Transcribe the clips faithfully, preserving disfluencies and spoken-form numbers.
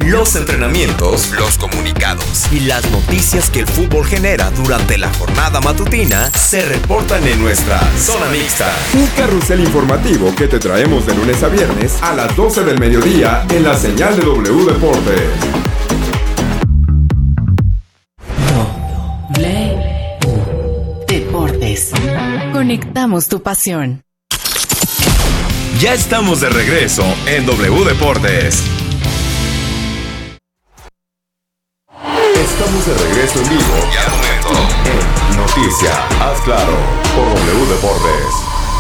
los entrenamientos, los comunicados y las noticias que el fútbol genera durante la jornada matutina se reportan en nuestra Zona Mixta. Un carrusel informativo que te traemos de lunes a viernes a las doce del mediodía en la señal de W Deportes. W Deportes. Conectamos tu pasión. Ya estamos de regreso en W Deportes. Estamos de regreso en vivo Y al momento en Noticia, haz claro, por W Deportes.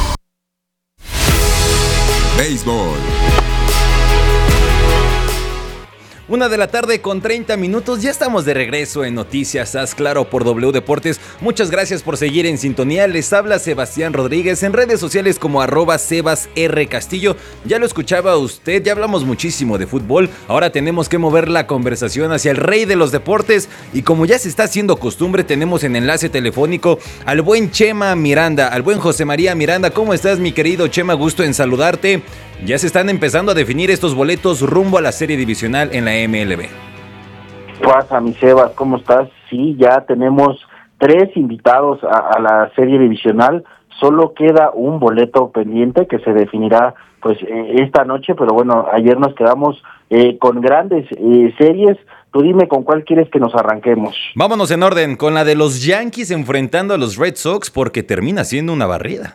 Béisbol. Una de la tarde con treinta minutos, ya estamos de regreso en Noticias Haz Claro por W Deportes. Muchas gracias por seguir en sintonía. Les habla Sebastián Rodríguez en redes sociales como arroba Sebas R Castillo. Ya lo escuchaba usted, ya hablamos muchísimo de fútbol. Ahora tenemos que mover la conversación hacia el rey de los deportes. Y como ya se está haciendo costumbre, tenemos en enlace telefónico al buen Chema Miranda, al buen José María Miranda. ¿Cómo estás, mi querido Chema? Gusto en saludarte. Ya se están empezando a definir estos boletos rumbo a la serie divisional en la M L B. Pasa, mi Sebas, ¿cómo estás? Sí, ya tenemos tres invitados a, a la serie divisional. Solo queda un boleto pendiente que se definirá pues eh, esta noche, pero bueno, ayer nos quedamos eh, con grandes eh, series. Tú dime con cuál quieres que nos arranquemos. Vámonos en orden, con la de los Yankees enfrentando a los Red Sox, porque termina siendo una barrida.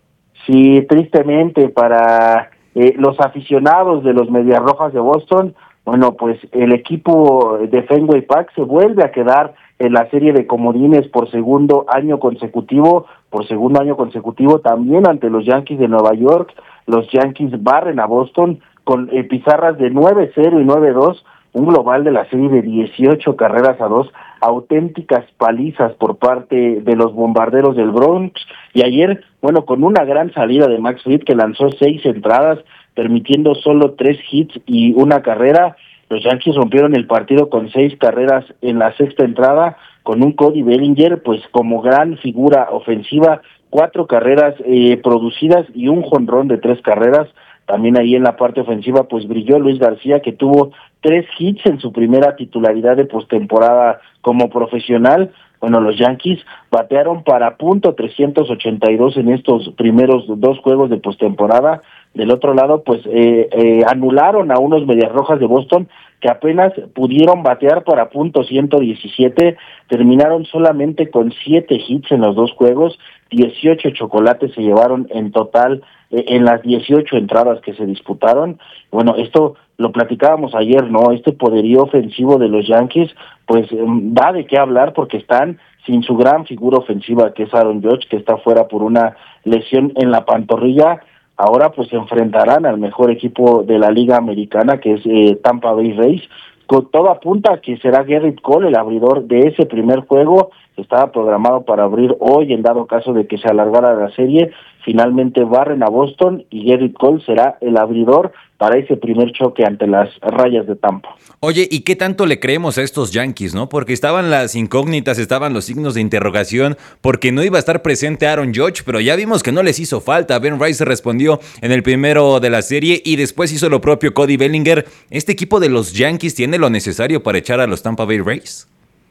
Sí, tristemente para eh, los aficionados de los Medias Rojas de Boston, bueno, pues el equipo de Fenway Park se vuelve a quedar en la serie de comodines por segundo año consecutivo, por segundo año consecutivo también ante los Yankees de Nueva York. Los Yankees barren a Boston con eh, pizarras de nueve cero y nueve dos, un global de la serie de dieciocho carreras a dos, auténticas palizas por parte de los Bombarderos del Bronx. Y ayer, bueno, con una gran salida de Max Fried que lanzó seis entradas, permitiendo solo tres hits y una carrera, los Yankees rompieron el partido con seis carreras en la sexta entrada, con un Cody Bellinger pues como gran figura ofensiva, cuatro carreras eh, producidas y un jonrón de tres carreras. También ahí en la parte ofensiva pues brilló Luis García, que tuvo tres hits en su primera titularidad de postemporada como profesional. Bueno, los Yankees batearon para punto trescientos ochenta y dos en estos primeros dos juegos de postemporada. Del otro lado, pues eh, eh, anularon a unos Medias Rojas de Boston que apenas pudieron batear para punto ciento diecisiete, terminaron solamente con siete hits en los dos juegos, dieciocho chocolates se llevaron en total eh, en las dieciocho entradas que se disputaron. Bueno, esto lo platicábamos ayer, ¿no? Este poderío ofensivo de los Yankees, pues eh, da de qué hablar porque están sin su gran figura ofensiva, que es Aaron Judge, que está fuera por una lesión en la pantorrilla. Ahora pues se enfrentarán al mejor equipo de la Liga Americana, que es eh, Tampa Bay Rays. Con todo apunta que será Gerrit Cole el abridor de ese primer juego. Estaba programado para abrir hoy en dado caso de que se alargara la serie. Finalmente barren a Boston y Gerrit Cole será el abridor para ese primer choque ante las Rayas de Tampa. Oye, ¿y qué tanto le creemos a estos Yankees, no? Porque estaban las incógnitas, estaban los signos de interrogación, porque no iba a estar presente Aaron Judge, pero ya vimos que no les hizo falta. Ben Rice respondió en el primero de la serie y después hizo lo propio Cody Bellinger. ¿Este equipo de los Yankees tiene lo necesario para echar a los Tampa Bay Rays?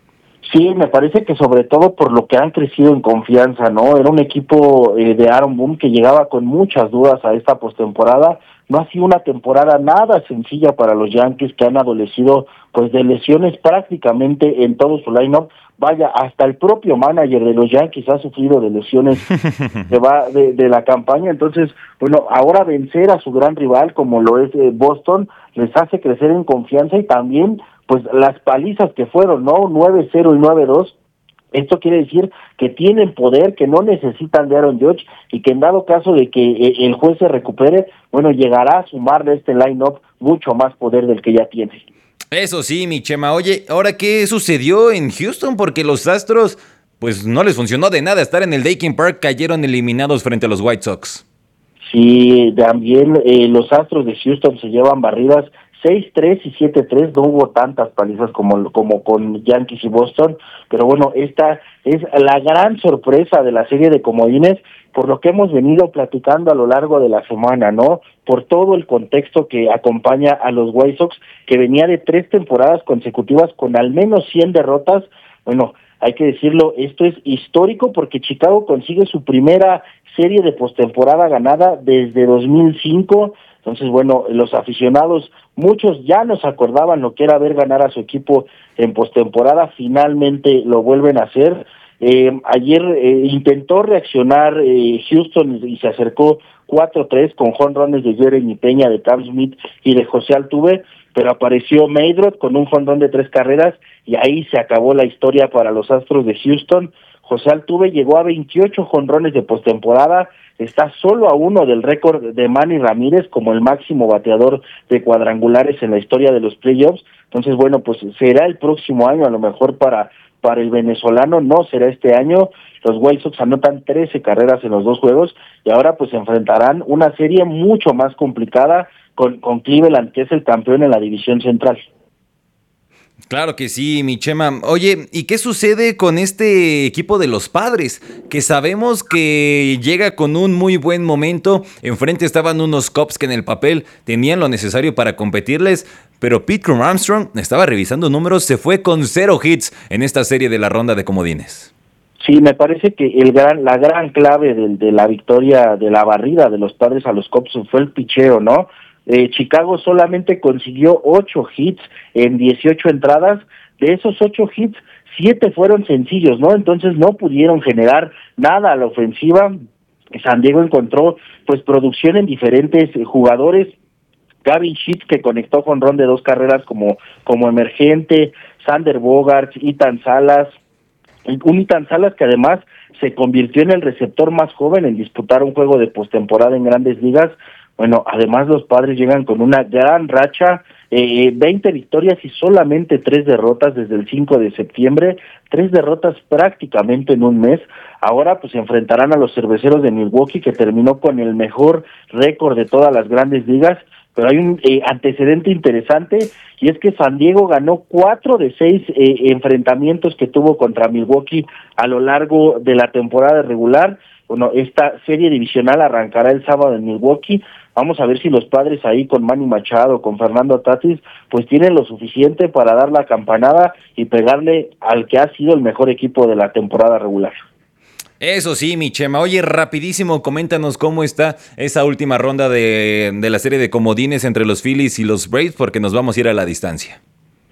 Sí, me parece que sobre todo por lo que han crecido en confianza, ¿no? Era un equipo eh, de Aaron Boone que llegaba con muchas dudas a esta postemporada. No ha sido una temporada nada sencilla para los Yankees, que han adolecido pues de lesiones prácticamente en todo su line-up. Vaya, hasta el propio manager de los Yankees ha sufrido de lesiones que va de, de la campaña. Entonces, bueno, ahora vencer a su gran rival como lo es eh, Boston les hace crecer en confianza y también pues las palizas que fueron, ¿no? nueve cero y nueve dos. Esto quiere decir que tienen poder, que no necesitan de Aaron Judge y que en dado caso de que eh, el juez se recupere, bueno, llegará a sumarle a este line-up mucho más poder del que ya tiene. Eso sí, mi Chema. Oye, ¿ahora qué sucedió en Houston? Porque los Astros, pues no les funcionó de nada estar en el Daykin Park, cayeron eliminados frente a los White Sox. Sí, también eh, los Astros de Houston se llevan barridas seis tres y siete tres, no hubo tantas palizas como, como con Yankees y Boston, pero bueno, esta es la gran sorpresa de la serie de comodines, por lo que hemos venido platicando a lo largo de la semana, ¿no? Por todo el contexto que acompaña a los White Sox, que venía de tres temporadas consecutivas con al menos cien derrotas. Bueno, hay que decirlo, esto es histórico porque Chicago consigue su primera serie de postemporada ganada desde dos mil cinco. Entonces, bueno, los aficionados, muchos ya nos acordaban lo que era ver ganar a su equipo en postemporada, finalmente lo vuelven a hacer. Eh, ayer eh, intentó reaccionar eh, Houston y se acercó cuatro tres con jonrones de Jeremy Peña, de Cam Smith y de José Altuve, pero apareció Meydroth con un jonrón de tres carreras y ahí se acabó la historia para los Astros de Houston. José Altuve llegó a veintiocho jonrones de postemporada, está solo a uno del récord de Manny Ramírez como el máximo bateador de cuadrangulares en la historia de los playoffs. Entonces, bueno, pues será el próximo año a lo mejor para para el venezolano, no será este año. Los White Sox anotan trece carreras en los dos juegos y ahora pues enfrentarán una serie mucho más complicada con, con Cleveland, que es el campeón en la división central. Claro que sí, mi Chema. Oye, ¿y qué sucede con este equipo de los Padres? Que sabemos que llega con un muy buen momento. Enfrente estaban unos Cubs que en el papel tenían lo necesario para competirles, pero Pete Crow Armstrong estaba revisando números, se fue con cero hits en esta serie de la ronda de comodines. Sí, me parece que el gran, la gran clave de, de la victoria, de la barrida de los Padres a los Cubs fue el picheo, ¿no? Eh, Chicago solamente consiguió ocho hits en dieciocho entradas. De esos ocho hits, siete fueron sencillos, ¿no? Entonces no pudieron generar nada a la ofensiva. San Diego encontró pues producción en diferentes jugadores. Gavin Sheets, que conectó jonrón de dos carreras como, como emergente, Sander Bogaerts, Ethan Salas, un Ethan Salas que además se convirtió en el receptor más joven en disputar un juego de postemporada en Grandes Ligas. Bueno, además los Padres llegan con una gran racha, eh, veinte victorias y solamente tres derrotas desde el cinco de septiembre, tres derrotas prácticamente en un mes. Ahora pues se enfrentarán a los Cerveceros de Milwaukee, que terminó con el mejor récord de todas las Grandes Ligas, pero hay un eh, antecedente interesante, y es que San Diego ganó cuatro de seis eh, enfrentamientos que tuvo contra Milwaukee a lo largo de la temporada regular. Bueno, esta serie divisional arrancará el sábado en Milwaukee. Vamos a ver si los Padres ahí con Manny Machado, con Fernando Tatis, pues tienen lo suficiente para dar la campanada y pegarle al que ha sido el mejor equipo de la temporada regular. Eso sí, mi Chema. Oye, rapidísimo, coméntanos cómo está esa última ronda de, de la serie de comodines entre los Phillies y los Braves, porque nos vamos a ir a la distancia.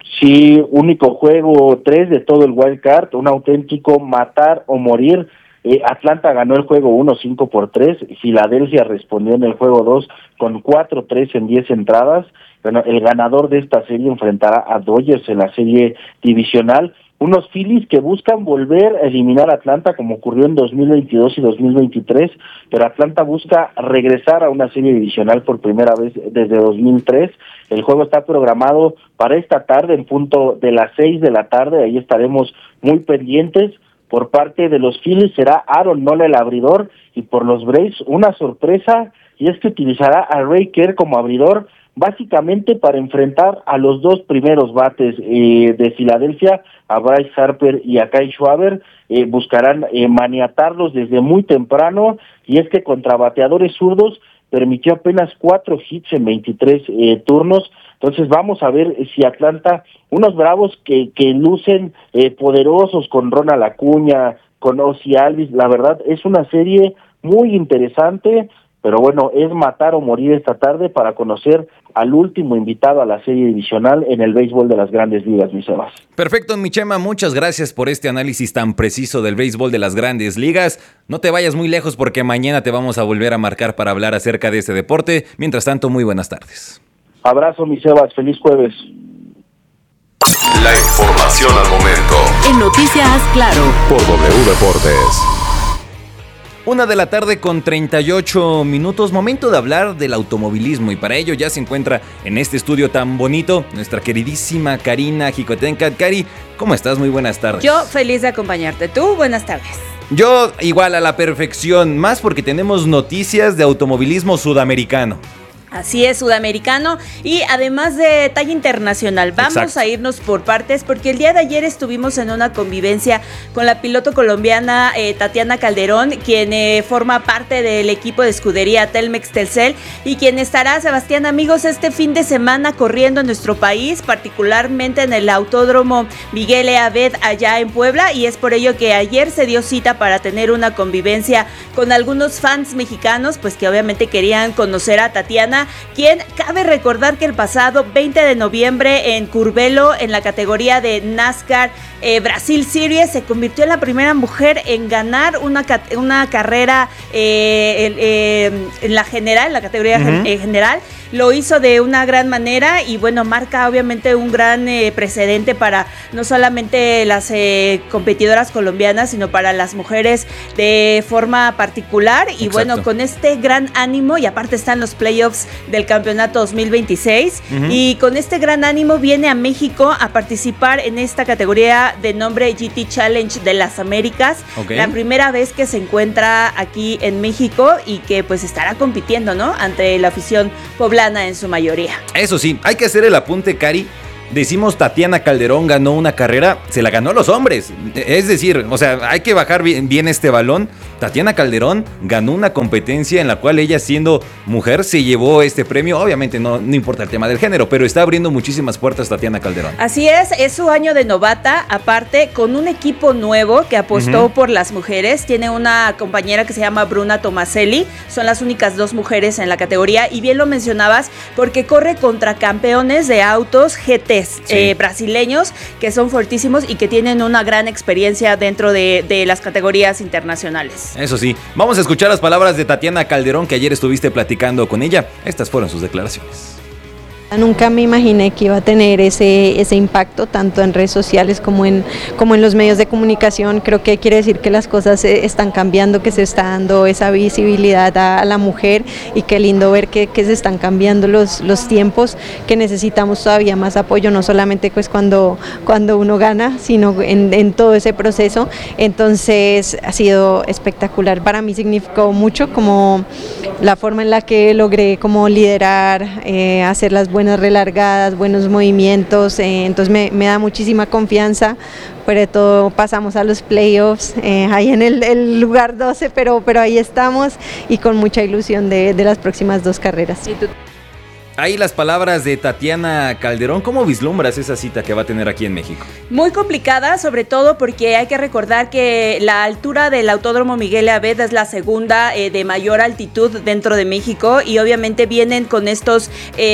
Sí, único juego tres de todo el wild card, un auténtico matar o morir. Eh, Atlanta ganó el juego uno cinco por tres, Filadelfia respondió en el juego dos con cuatro tres en diez entradas. Bueno, el ganador de esta serie enfrentará a Dodgers en la serie divisional. Unos Phillies que buscan volver a eliminar a Atlanta como ocurrió en dos mil veintidós y dos mil veintitrés, pero Atlanta busca regresar a una serie divisional por primera vez desde dos mil tres. El juego está programado para esta tarde en punto de las seis de la tarde, ahí estaremos muy pendientes. Por parte de los Phillies será Aaron Nola el abridor, y por los Braves una sorpresa, y es que utilizará a Ray Kerr como abridor, básicamente para enfrentar a los dos primeros bates eh, de Filadelfia, a Bryce Harper y a Kyle Schwarber. Eh, buscarán eh, maniatarlos desde muy temprano, y es que contra bateadores zurdos permitió apenas cuatro hits en veintitrés eh, turnos. Entonces vamos a ver si Atlanta, unos Bravos que, que lucen eh, poderosos con Ronald Acuña, con Ozzie Alvis, la verdad es una serie muy interesante, pero bueno, es matar o morir esta tarde para conocer al último invitado a la serie divisional en el béisbol de las Grandes Ligas, mi Sebas. Perfecto, mi Chema, muchas gracias por este análisis tan preciso del béisbol de las Grandes Ligas. No te vayas muy lejos porque mañana te vamos a volver a marcar para hablar acerca de este deporte. Mientras tanto, muy buenas tardes. Abrazo, mi Sebas, feliz jueves. La información al momento. En Noticias Claro. Por W Deportes. Una de la tarde con treinta y ocho minutos, momento de hablar del automovilismo, y para ello ya se encuentra en este estudio tan bonito nuestra queridísima Karina Jicotenca. Cari, ¿cómo estás? Muy buenas tardes. Yo feliz de acompañarte. ¿Tú? Buenas tardes. Yo igual a la perfección, más porque tenemos noticias de automovilismo sudamericano. Así es, sudamericano y además de talla internacional. Vamos Exacto. a irnos por partes porque el día de ayer estuvimos en una convivencia con la piloto colombiana eh, Tatiana Calderón, quien eh, forma parte del equipo de escudería Telmex Telcel y quien estará, Sebastián, amigos, este fin de semana corriendo en nuestro país, particularmente en el Autódromo Miguel E. Abed allá en Puebla, y es por ello que ayer se dio cita para tener una convivencia con algunos fans mexicanos, pues que obviamente querían conocer a Tatiana, quien cabe recordar que el pasado veinte de noviembre en Curvelo, en la categoría de NASCAR eh, Brasil Series, se convirtió en la primera mujer en ganar una, una carrera eh, eh, en la general, en la categoría uh-huh. gen- general. Lo hizo de una gran manera y bueno, marca obviamente un gran eh, precedente para no solamente las eh, competidoras colombianas, sino para las mujeres de forma particular. Y Exacto. bueno, con este gran ánimo, y aparte están los playoffs del campeonato dos mil veintiséis, uh-huh. y con este gran ánimo viene a México a participar en esta categoría de nombre G T Challenge de las Américas, okay. la primera vez que se encuentra aquí en México y que pues estará compitiendo, ¿no?, ante la afición poblana en su mayoría. Eso sí, hay que hacer el apunte, Cari. Decimos Tatiana Calderón ganó una carrera, se la ganó los hombres. Es decir, o sea, hay que bajar bien, bien este balón. Tatiana Calderón ganó una competencia en la cual ella, siendo mujer, se llevó este premio. Obviamente no, no importa el tema del género, pero está abriendo muchísimas puertas Tatiana Calderón. Así es, es su año de novata, aparte con un equipo nuevo que apostó uh-huh. por las mujeres. Tiene una compañera que se llama Bruna Tomaselli, son las únicas dos mujeres en la categoría, y bien lo mencionabas, porque corre contra campeones de autos G T Sí. Eh, brasileños que son fuertísimos y que tienen una gran experiencia dentro de, de las categorías internacionales. Eso sí, vamos a escuchar las palabras de Tatiana Calderón, que ayer estuviste platicando con ella. Estas fueron sus declaraciones. Nunca me imaginé que iba a tener ese, ese impacto tanto en redes sociales como en, como en los medios de comunicación. Creo que quiere decir que las cosas están cambiando, que se está dando esa visibilidad a, a la mujer, y qué lindo ver que, que se están cambiando los, los tiempos, que necesitamos todavía más apoyo, no solamente pues cuando, cuando uno gana, sino en, en todo ese proceso. Entonces ha sido espectacular, para mí significó mucho como la forma en la que logré como liderar, eh, hacer las buenas buenas relargadas, buenos movimientos, eh, entonces me, me da muchísima confianza. Sobre todo pasamos a los playoffs, eh, ahí en el, el lugar doce, pero, pero ahí estamos y con mucha ilusión de, de las próximas dos carreras. ¿Y tú? Ahí las palabras de Tatiana Calderón. ¿Cómo vislumbras esa cita que va a tener aquí en México? Muy complicada, sobre todo porque hay que recordar que la altura del Autódromo Miguel E. Abed es la segunda eh, de mayor altitud dentro de México, y obviamente vienen con estos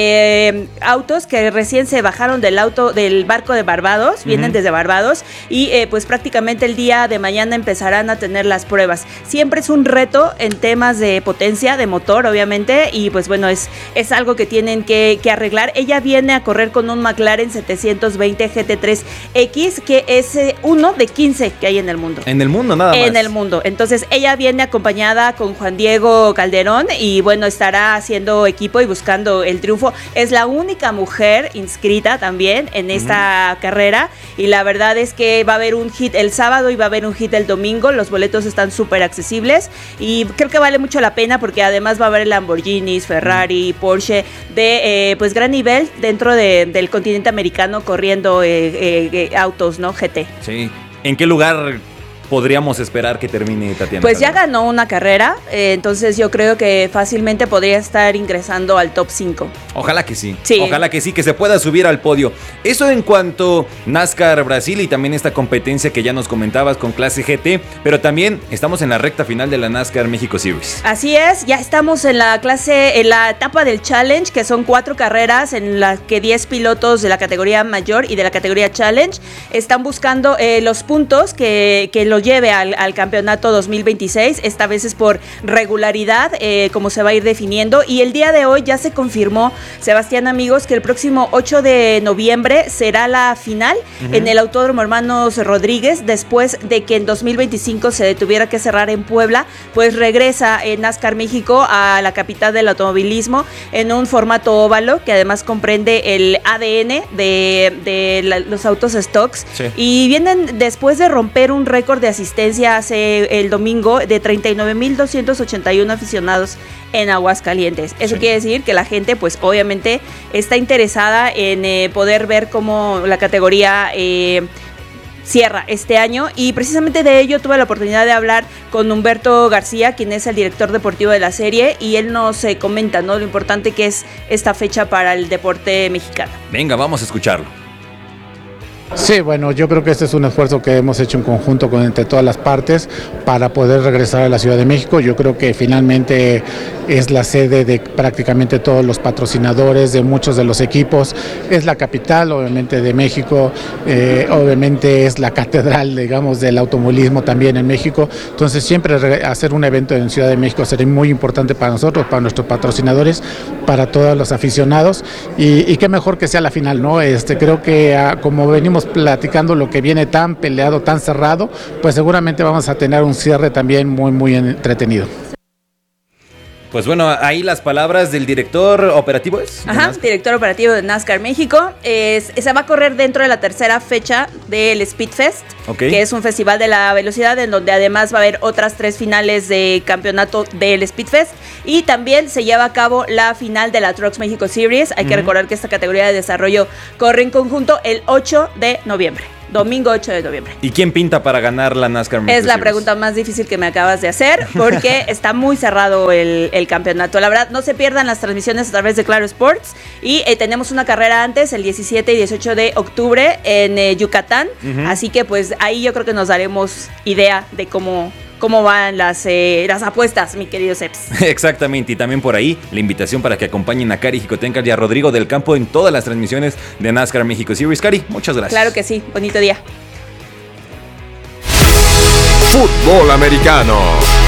eh, autos que recién se bajaron del auto del barco de Barbados, vienen uh-huh. desde Barbados, y eh, pues prácticamente el día de mañana empezarán a tener las pruebas. Siempre es un reto en temas de potencia, de motor, obviamente, y pues bueno, es, es algo que tienen Que, que arreglar. Ella viene a correr con un McLaren setecientos veinte G T tres X, que es eh, uno de quince que hay en el mundo. En el mundo, nada más. En el mundo. Entonces ella viene acompañada con Juan Diego Calderón y bueno, estará haciendo equipo y buscando el triunfo. Es la única mujer inscrita también en esta uh-huh. carrera, y la verdad es que va a haber un hit el sábado y va a haber un hit el domingo. Los boletos están súper accesibles y creo que vale mucho la pena, porque además va a haber Lamborghinis, Ferrari, uh-huh. Porsche de Eh, pues gran nivel dentro de, del continente americano, corriendo eh, eh, eh, autos, ¿no? G T. Sí. ¿En qué lugar podríamos esperar que termine Tatiana? Pues ya ganó una carrera, eh, entonces yo creo que fácilmente podría estar ingresando al top cinco. Ojalá que sí. sí. Ojalá que sí, que se pueda subir al podio. Eso en cuanto NASCAR Brasil y también esta competencia que ya nos comentabas con clase G T, pero también estamos en la recta final de la NASCAR México Series. Así es, ya estamos en la clase, en la etapa del Challenge, que son cuatro carreras en las que diez pilotos de la categoría mayor y de la categoría Challenge están buscando eh, los puntos que, que lo lleve al, al campeonato dos mil veintiséis. Esta vez es por regularidad, eh, como se va a ir definiendo, y el día de hoy ya se confirmó, Sebastián, amigos, que el próximo ocho de noviembre será la final uh-huh. en el Autódromo Hermanos Rodríguez, después de que en dos mil veinticinco se tuviera que cerrar en Puebla. Pues regresa en NASCAR México a la capital del automovilismo en un formato óvalo, que además comprende el A D N de, de la, los autos stocks, sí. y vienen después de romper un récord de de asistencia hace el domingo de treinta y nueve mil doscientos ochenta y uno aficionados en Aguascalientes. Eso sí. quiere decir que la gente, pues obviamente, está interesada en eh, poder ver cómo la categoría eh, cierra este año, y precisamente de ello tuve la oportunidad de hablar con Humberto García, quien es el director deportivo de la serie, y él nos eh, comenta, ¿no?, lo importante que es esta fecha para el deporte mexicano. Venga, vamos a escucharlo. Sí, bueno, yo creo que este es un esfuerzo que hemos hecho en conjunto con entre todas las partes para poder regresar a la Ciudad de México. Yo creo que finalmente es la sede de prácticamente todos los patrocinadores de muchos de los equipos. Es la capital, obviamente, de México, eh, obviamente es la catedral, digamos, del automovilismo también en México. Entonces siempre hacer un evento en Ciudad de México sería muy importante para nosotros, para nuestros patrocinadores, para todos los aficionados, y, y qué mejor que sea la final, ¿no? Este, creo que ah, como venimos platicando lo que viene tan peleado, tan cerrado, pues seguramente vamos a tener un cierre también muy, muy entretenido. Pues bueno, ahí las palabras del director operativo. ¿Es? Ajá, director operativo de NASCAR México. Es, se va a correr dentro de la tercera fecha del Speedfest, okay, que es un festival de la velocidad en donde además va a haber otras tres finales de campeonato del Speedfest, y también se lleva a cabo la final de la Trucks México Series. Hay uh-huh. que recordar que esta categoría de desarrollo corre en conjunto el ocho de noviembre. Domingo ocho de noviembre. ¿Y quién pinta para ganar la NASCAR México Es la Series? pregunta más difícil que me acabas de hacer, porque está muy cerrado el, el campeonato. La verdad, no se pierdan las transmisiones a través de Claro Sports. Y eh, tenemos una carrera antes, el diecisiete y dieciocho de octubre en eh, Yucatán. Uh-huh. Así que pues ahí yo creo que nos daremos idea de cómo... cómo van las, eh, las apuestas, mi querido Seps. Exactamente, y también por ahí la invitación para que acompañen a Cari Jicotenca y a Rodrigo del Campo en todas las transmisiones de NASCAR México Series. Cari, muchas gracias. Claro que sí, bonito día. Fútbol americano.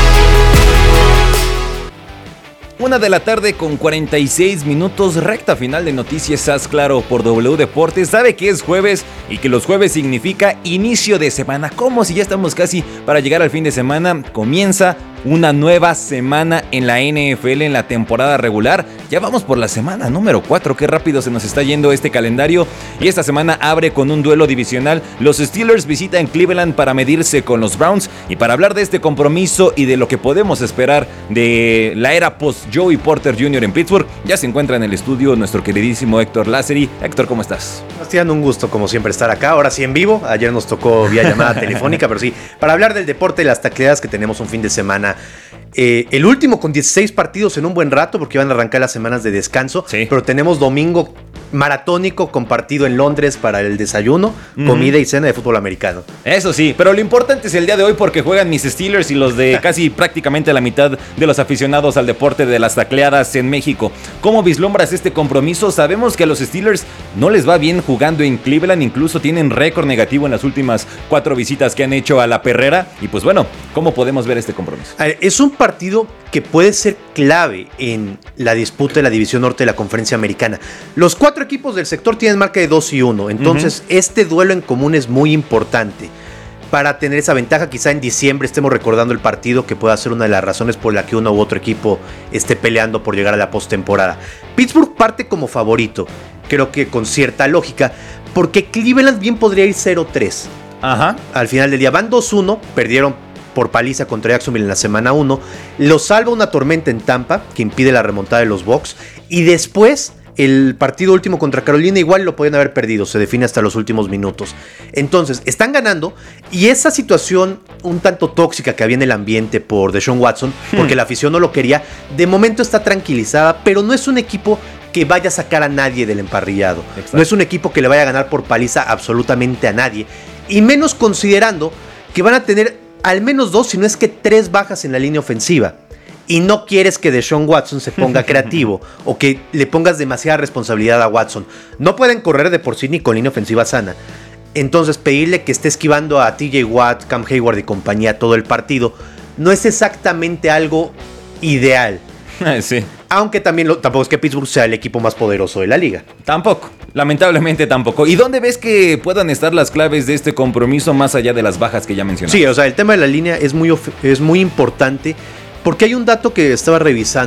Una de la tarde con cuarenta y seis minutos, recta final de Noticias Haz Claro por W Deportes. Sabe que es jueves y que los jueves significa inicio de semana. Como si ya estamos casi para llegar al fin de semana. Comienza una nueva semana en la N F L en la temporada regular. Ya vamos por la semana número cuatro. Qué rápido se nos está yendo este calendario. Y esta semana abre con un duelo divisional. Los Steelers visitan Cleveland para medirse con los Browns. Y para hablar de este compromiso y de lo que podemos esperar de la era post Joey Porter junior en Pittsburgh, ya se encuentra en el estudio nuestro queridísimo Héctor Lázari. Héctor, ¿cómo estás? Sebastián, un gusto como siempre estar acá, ahora sí en vivo. Ayer nos tocó vía llamada telefónica, pero sí, para hablar del deporte y las tacleadas que tenemos un fin de semana. Eh, el último con dieciséis partidos en un buen rato, porque van a arrancar las semanas de descanso, sí. Pero tenemos domingo maratónico compartido en Londres para el desayuno, mm. comida y cena de fútbol americano. Eso sí, pero lo importante es el día de hoy porque juegan mis Steelers y los de casi prácticamente la mitad de los aficionados al deporte de las tacleadas en México. ¿Cómo vislumbras este compromiso? Sabemos que a los Steelers no les va bien jugando en Cleveland, incluso tienen récord negativo en las últimas cuatro visitas que han hecho a la perrera. Y pues bueno, ¿cómo podemos ver este compromiso? Es un partido que puede ser clave en la disputa de la División Norte de la Conferencia Americana. Los cuatro equipos del sector tienen marca de dos y uno, entonces uh-huh. este duelo en común es muy importante para tener esa ventaja. Quizá en diciembre estemos recordando el partido, que pueda ser una de las razones por la que uno u otro equipo esté peleando por llegar a la postemporada. Pittsburgh parte como favorito, creo que con cierta lógica, porque Cleveland bien podría ir cero tres. Ajá. Al final del día van dos uno, perdieron por paliza contra Jacksonville en la semana uno, lo salva una tormenta en Tampa que impide la remontada de los Bucs, y después el partido último contra Carolina igual lo podían haber perdido, se define hasta los últimos minutos. Entonces están ganando, y esa situación un tanto tóxica que había en el ambiente por Deshaun Watson, porque hmm. la afición no lo quería, de momento está tranquilizada, pero no es un equipo que vaya a sacar a nadie del emparrillado. Exacto. No es un equipo que le vaya a ganar por paliza absolutamente a nadie, y menos considerando que van a tener al menos dos, si no es que tres bajas en la línea ofensiva. Y no quieres que Deshaun Watson se ponga creativo o que le pongas demasiada responsabilidad a Watson. No pueden correr de por sí ni con línea ofensiva sana. Entonces pedirle que esté esquivando a T J Watt, Cam Hayward y compañía todo el partido no es exactamente algo ideal. Sí. Aunque también lo, tampoco es que Pittsburgh sea el equipo más poderoso de la liga. Tampoco, lamentablemente tampoco. ¿Y dónde ves que puedan estar las claves de este compromiso más allá de las bajas que ya mencionaste? Sí, o sea, el tema de la línea es muy, es muy importante, porque hay un dato que estaba revisando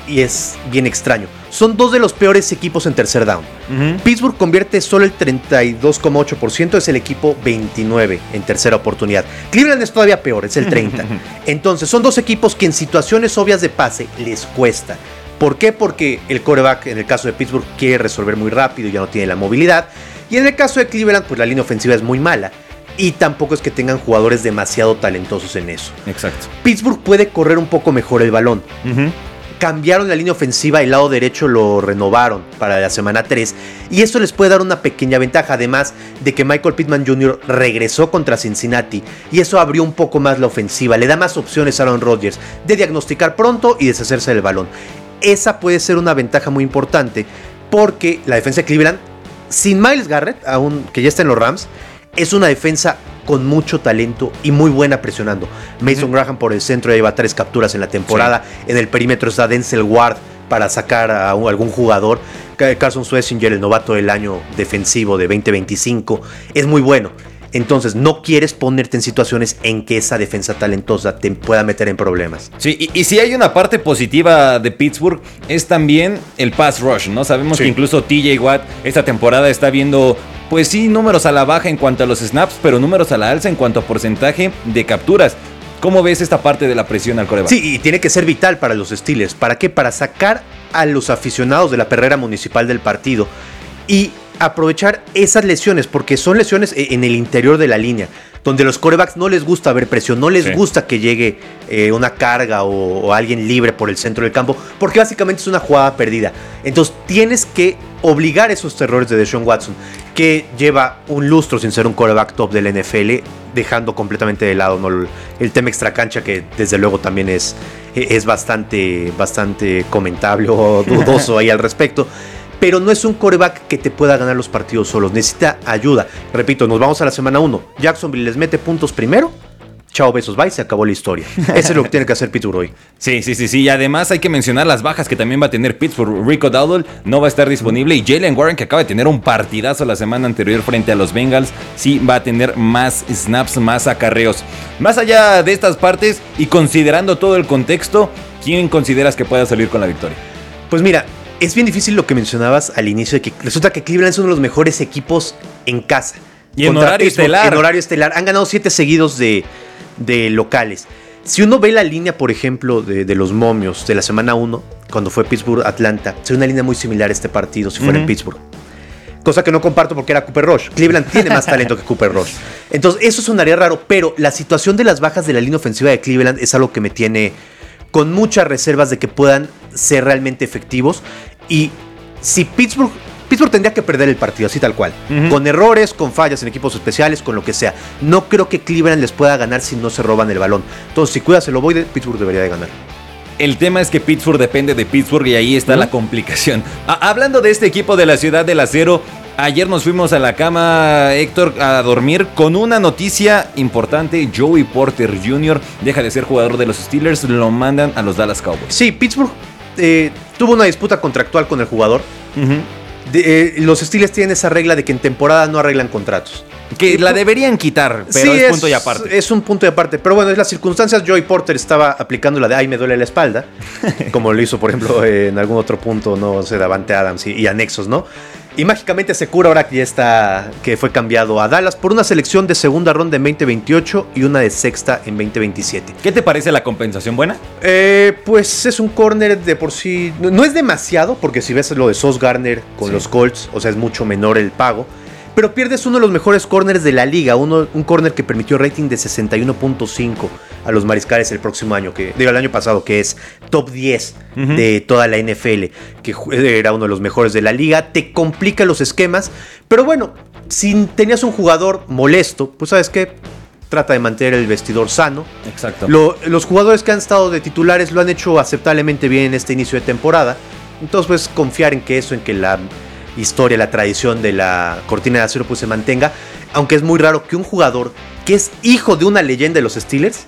y es bien extraño. Son dos de los peores equipos en tercer down. Uh-huh. Pittsburgh convierte solo el treinta y dos coma ocho por ciento, es el equipo veintinueve en tercera oportunidad. Cleveland es todavía peor, es el treinta. Entonces son dos equipos que en situaciones obvias de pase les cuesta. ¿Por qué? Porque el quarterback en el caso de Pittsburgh quiere resolver muy rápido y ya no tiene la movilidad. Y en el caso de Cleveland, pues la línea ofensiva es muy mala. Y tampoco es que tengan jugadores demasiado talentosos en eso. Exacto. Pittsburgh puede correr un poco mejor el balón. Uh-huh. Cambiaron la línea ofensiva, el lado derecho lo renovaron para la semana tres y eso les puede dar una pequeña ventaja, además de que Michael Pittman junior regresó contra Cincinnati y eso abrió un poco más la ofensiva, le da más opciones a Aaron Rodgers de diagnosticar pronto y deshacerse del balón. Esa puede ser una ventaja muy importante porque la defensa de Cleveland, sin Myles Garrett, aún que ya está en los Rams, es una defensa con mucho talento y muy buena presionando. Mason uh-huh. Graham por el centro ya lleva tres capturas en la temporada. Sí. En el perímetro está Denzel Ward para sacar a un, algún jugador. Carson Schlesinger, el novato del año defensivo de veinte veinticinco, es muy bueno. Entonces no quieres ponerte en situaciones en que esa defensa talentosa te pueda meter en problemas. Sí, y, y si hay una parte positiva de Pittsburgh es también el pass rush, ¿no? Sabemos sí. que incluso T J Watt esta temporada está viendo, pues sí, números a la baja en cuanto a los snaps, pero números a la alza en cuanto a porcentaje de capturas. ¿Cómo ves esta parte de la presión al quarterback? Sí, y tiene que ser vital para los Steelers. ¿Para qué? Para sacar a los aficionados de la perrera municipal del partido y aprovechar esas lesiones, porque son lesiones en el interior de la línea, donde los quarterbacks no les gusta ver presión, no les sí. gusta que llegue eh, una carga o, o alguien libre por el centro del campo, porque básicamente es una jugada perdida. Entonces tienes que obligar esos errores de Deshaun Watson, que lleva un lustro sin ser un quarterback top del N F L, dejando completamente de lado, ¿no? el, el tema extracancha, que desde luego también es, es bastante, bastante comentable o dudoso ahí al respecto. Pero no es un quarterback que te pueda ganar los partidos solos, necesita ayuda. Repito, nos vamos a la semana uno. Jacksonville les mete puntos primero. Chao, besos, bye, se acabó la historia. Eso es lo que tiene que hacer Pittsburgh hoy. Sí, sí, sí, sí. Y además hay que mencionar las bajas que también va a tener Pittsburgh. Rico Dowdle no va a estar disponible. Y Jalen Warren, que acaba de tener un partidazo la semana anterior frente a los Bengals, sí va a tener más snaps, más acarreos. Más allá de estas partes y considerando todo el contexto, ¿quién consideras que pueda salir con la victoria? Pues mira, es bien difícil lo que mencionabas al inicio, de que resulta que Cleveland es uno de los mejores equipos en casa. Y en horario Pittsburgh, estelar. En horario estelar. Han ganado siete seguidos de, de locales. Si uno ve la línea, por ejemplo, de, de los momios de la semana uno, cuando fue Pittsburgh-Atlanta, sería una línea muy similar a este partido si fuera uh-huh. en Pittsburgh. Cosa que no comparto porque era Cooper Rush. Cleveland tiene más talento que Cooper Rush. Entonces, eso sonaría raro, pero la situación de las bajas de la línea ofensiva de Cleveland es algo que me tiene con muchas reservas de que puedan ser realmente efectivos. Y si Pittsburgh Pittsburgh tendría que perder el partido, así tal cual, uh-huh. con errores, con fallas en equipos especiales, con lo que sea. No creo que Cleveland les pueda ganar si no se roban el balón. Entonces, si cuidas el ovoide, Pittsburgh debería de ganar. El tema es que Pittsburgh depende de Pittsburgh y ahí está uh-huh. la complicación. A- hablando de este equipo de la Ciudad del Acero, ayer nos fuimos a la cama, Héctor, a dormir con una noticia importante. Joey Porter junior deja de ser jugador de los Steelers, lo mandan a los Dallas Cowboys. Sí, Pittsburgh eh, tuvo una disputa contractual con el jugador. Uh-huh. De, eh, los Steelers tienen esa regla de que en temporada no arreglan contratos. Que la deberían quitar, pero sí, es, es punto y aparte. Es un punto y aparte. Pero bueno, en las circunstancias, Joey Porter estaba aplicando la de ay, me duele la espalda. Como lo hizo, por ejemplo, eh, en algún otro punto, no sé, Davante Adams y, y anexos, ¿no? Y mágicamente se cura ahora que ya está, que fue cambiado a Dallas por una selección de segunda ronda en veinte veintiocho y una de sexta en veinte veintisiete. ¿Qué te parece la compensación buena? Eh, pues es un corner de por sí. No, no es demasiado, porque si ves lo de Sauce Gardner con sí. los Colts, o sea, es mucho menor el pago. Pero pierdes uno de los mejores corners de la liga, uno, un corner que permitió rating de sesenta y uno punto cinco a los Mariscales el próximo año, que digo el año pasado, que es top diez uh-huh. de toda la N F L, que era uno de los mejores de la liga. Te complica los esquemas, pero bueno, si tenías un jugador molesto, pues ¿sabes qué? Trata de mantener el vestidor sano. Exacto. Lo, los jugadores que han estado de titulares lo han hecho aceptablemente bien en este inicio de temporada. Entonces, pues confiar en que eso, en que la historia, la tradición de la cortina de acero pues se mantenga, aunque es muy raro que un jugador que es hijo de una leyenda de los Steelers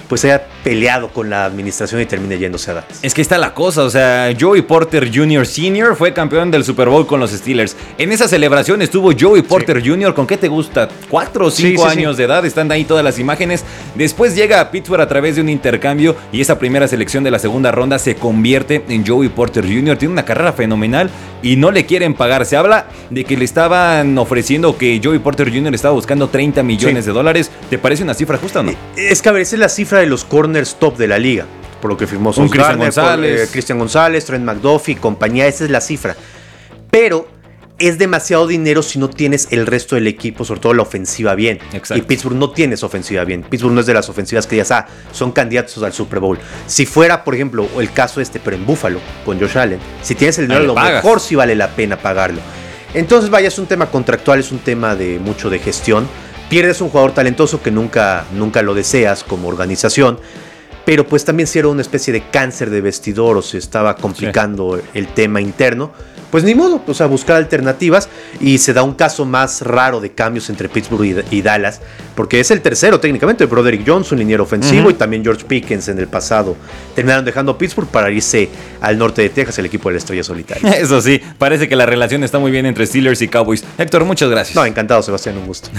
pues haya peleado con la administración y termine yéndose a Dallas. Es que está la cosa, o sea, Joey Porter junior senior fue campeón del Super Bowl con los Steelers. En esa celebración estuvo Joey Porter sí. junior, ¿con qué te gusta? ¿Cuatro o cinco sí, sí, años sí. de edad? Están ahí todas las imágenes. Después llega a Pittsburgh a través de un intercambio y esa primera selección de la segunda ronda se convierte en Joey Porter junior Tiene una carrera fenomenal y no le quieren pagar. Se habla de que le estaban ofreciendo, que Joey Porter junior estaba buscando treinta millones sí. de dólares. ¿Te parece una cifra justa o no? Es que a ver, esa es la cifra de los corners top de la liga, por lo que firmó Sauce Cristian González, por, eh, Cristian González, Trent McDuffie, compañía, esa es la cifra. Pero es demasiado dinero si no tienes el resto del equipo, sobre todo la ofensiva bien. Exacto. Y Pittsburgh no tiene esa ofensiva bien. Pittsburgh no es de las ofensivas que digas, ah, son candidatos al Super Bowl. Si fuera, por ejemplo, el caso este, pero en Buffalo, con Josh Allen, si tienes el dinero, a lo pagas. Mejor sí vale la pena pagarlo. Entonces, vaya, es un tema contractual, es un tema de mucho de gestión. Pierdes un jugador talentoso que nunca, nunca lo deseas como organización, pero pues también si era una especie de cáncer de vestidor o se estaba complicando sí. el tema interno, pues ni modo, o sea, buscar alternativas, y se da un caso más raro de cambios entre Pittsburgh y, y Dallas, porque es el tercero técnicamente, Broderick Jones, un liniero ofensivo, uh-huh. y también George Pickens en el pasado. Terminaron dejando Pittsburgh para irse al norte de Texas, el equipo de la estrella solitaria. Eso sí, parece que la relación está muy bien entre Steelers y Cowboys. Héctor, muchas gracias. No, encantado, Sebastián, un gusto.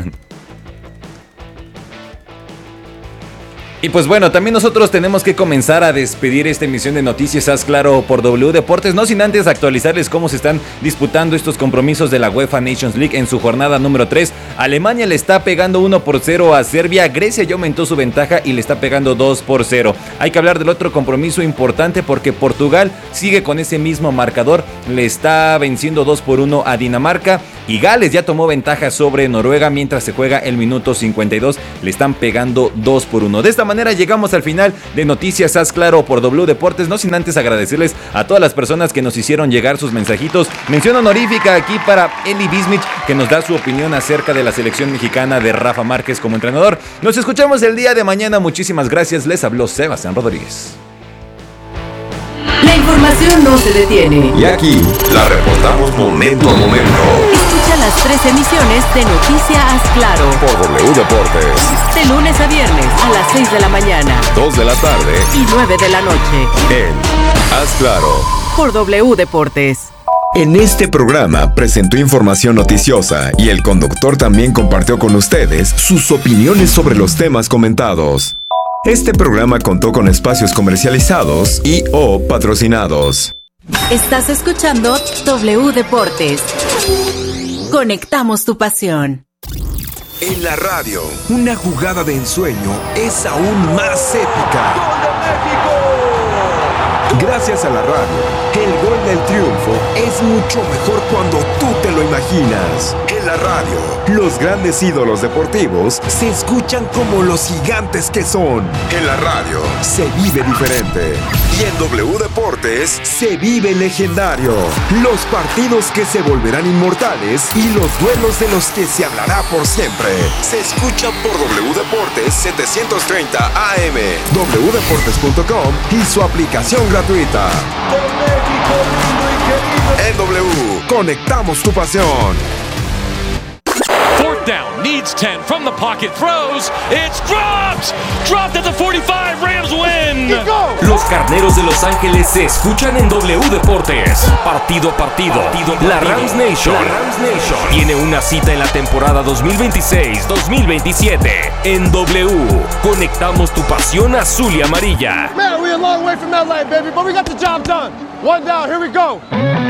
Y pues bueno, también nosotros tenemos que comenzar a despedir esta emisión de Noticias Haz Claro por W Deportes, no sin antes actualizarles cómo se están disputando estos compromisos de la UEFA Nations League en su jornada número tres. Alemania le está pegando uno por cero a Serbia, Grecia ya aumentó su ventaja y le está pegando dos por cero. Hay que hablar del otro compromiso importante porque Portugal sigue con ese mismo marcador, le está venciendo dos por uno a Dinamarca, y Gales ya tomó ventaja sobre Noruega mientras se juega el minuto cincuenta y dos, le están pegando dos por uno. De esta manera llegamos al final de Noticias Haz Claro por W Deportes, no sin antes agradecerles a todas las personas que nos hicieron llegar sus mensajitos. Mención honorífica aquí para Eli Bismich, que nos da su opinión acerca de la selección mexicana de Rafa Márquez como entrenador. Nos escuchamos el día de mañana, muchísimas gracias. Les habló Sebastián Rodríguez. La información no se detiene. Y aquí la reportamos momento a momento. Escucha las tres emisiones de Noticias Haz Claro por W Deportes. De lunes a viernes a las seis de la mañana, dos de la tarde y nueve de la noche. En Haz Claro por W Deportes. En este programa presentó información noticiosa y el conductor también compartió con ustedes sus opiniones sobre los temas comentados. Este programa contó con espacios comercializados y o patrocinados. Estás escuchando W Deportes. Conectamos tu pasión. En la radio, una jugada de ensueño es aún más épica. ¡Gol de México! Gracias a la radio, el gol del triunfo es mucho mejor cuando tú te lo imaginas. En la radio, los grandes ídolos deportivos se escuchan como los gigantes que son. En la radio, se vive diferente. Y en W Deportes, se vive legendario. Los partidos que se volverán inmortales y los duelos de los que se hablará por siempre. Se escuchan por W Deportes setecientos treinta A M, w deportes punto com y su aplicación gratuita. En W, conectamos tu pasión. Fourth down, needs ten, from the pocket, throws, it's dropped! Dropped at the forty-five, Rams win! Los Carneros de Los Ángeles se escuchan en W Deportes. Partido a partido, partido, partido. La Rams Nation, la Rams Nation tiene una cita en la temporada dos mil veintiséis dos mil veintisiete. En W, conectamos tu pasión azul y amarilla. Man, we're a long way from that line, baby, but we got the job done. One down, here we go.